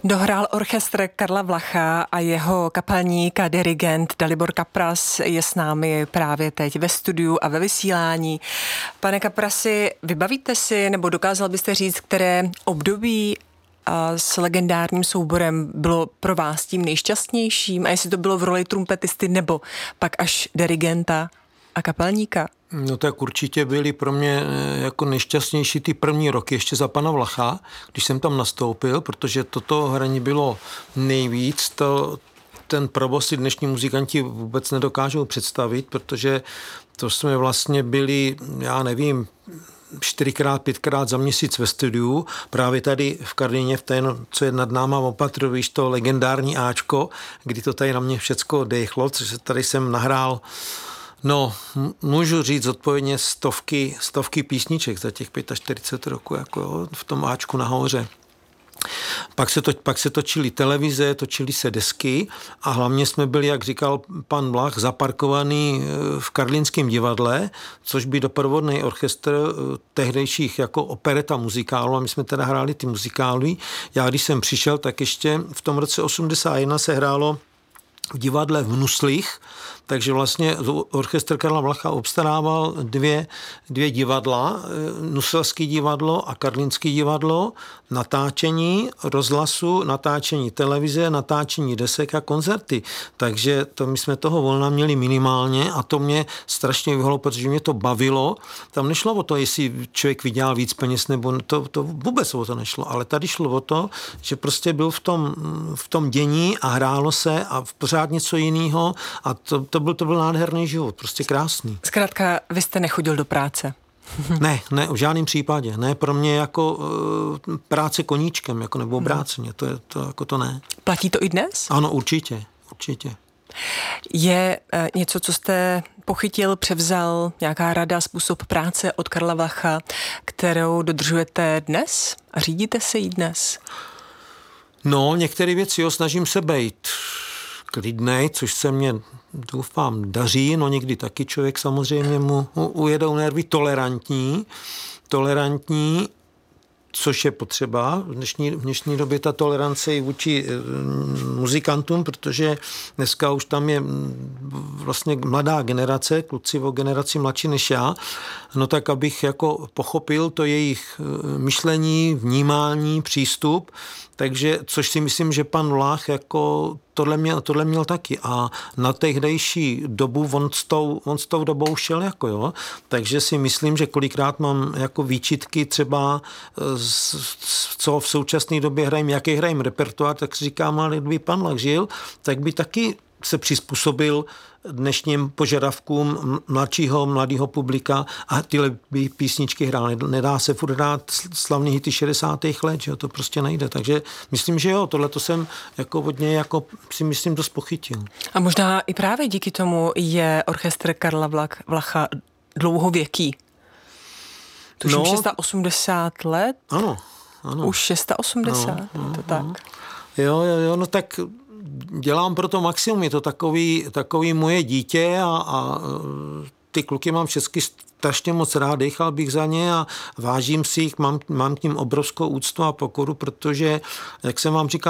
Dohrál orchestr Karla Vlacha a jeho kapelník a dirigent Dalibor Kapras je s námi právě teď ve studiu a ve vysílání. Pane Kaprasi, vybavíte si, nebo dokázal byste říct, které období s legendárním souborem bylo pro vás tím nejšťastnějším a jestli to bylo v roli trumpetisty nebo pak až dirigenta a kapelníka? No tak určitě byly pro mě jako nejšťastnější ty první roky ještě za pana Vlacha, když jsem tam nastoupil, protože toto hraní bylo nejvíc, ten provoz si dnešní muzikanti vůbec nedokážou představit, protože to jsme vlastně byli, já nevím, 4x, 5x za měsíc ve studiu, právě tady v Karlíně, v té, co je nad náma opatru, víš, to legendární Ačko, kdy to tady na mě všecko dechlo, což tady jsem nahrál. No, můžu říct odpovědně stovky písniček za těch 45 roků, jako jo, v tom Ačku nahoře. Pak se točily televize, točily se desky a hlavně jsme byli, jak říkal pan Vlach, zaparkovaný v Karlínském divadle, což by doprovodný orchestr tehdejších jako opereta muzikálu a my jsme teda hráli ty muzikály. Já když jsem přišel, tak ještě v tom roce 81 se hrálo v divadle v Nuslích, takže vlastně orchestr Karla Vlacha obstarával dvě divadla, Nuselské divadlo a Karlínské divadlo, natáčení rozhlasu, natáčení televize, natáčení desek a koncerty. Takže to my jsme toho volna měli minimálně a to mě strašně vyhlo, protože mě to bavilo. Tam nešlo o to, jestli člověk vydělal víc peněz, nebo to vůbec o to nešlo, ale tady šlo o to, že prostě byl v tom dění a hrálo se a pořád něco jiného a to byl nádherný život, prostě krásný. Zkrátka, vy jste nechodil do práce. Ne, v žádném případě. Ne, pro mě jako práce koníčkem, jako nebo obráceně, to ne. Platí to i dnes? Ano, určitě. Je něco, co jste pochytil, převzal, nějaká rada, způsob práce od Karla Vlacha, kterou dodržujete dnes a řídíte se jí dnes? No, některé věci snažím se bejt klidnej, což se mně, doufám, daří, no někdy taky člověk samozřejmě mu ujedou nervy, tolerantní, což je potřeba. V dnešní době ta tolerance i vůči muzikantům, protože dneska už tam je vlastně mladá generace, kluci o generaci mladší než já, no tak abych jako pochopil to jejich myšlení, vnímání, přístup, takže, což si myslím, že pan Vlach jako tohle měl taky a na tehdejší dobu on s tou dobou šel jako jo, takže si myslím, že kolikrát mám jako výčitky třeba co v současné době hrajím, jaký hrajím repertoár, tak si říkám, ale kdyby pan Vlach žil, tak by taky se přizpůsobil dnešním požadavkům mladého publika a tyhle písničky hrál. Nedá se furt hrát slavný hity 60. let, že jo, to prostě nejde. Takže myslím, že jo, tohle to jsem jako od něj jako si myslím dost pochytil. A možná i právě díky tomu je orchestr Karla Vlacha dlouhověký. Tuším 680 let? Ano. Už 680, to tak. Jo, no tak dělám pro to maximum, je to takový moje dítě a ty kluky mám všechny strašně moc rád, dechal bych za ně a vážím si jich, mám k ním obrovskou úctu a pokoru, protože, jak jsem vám říkal,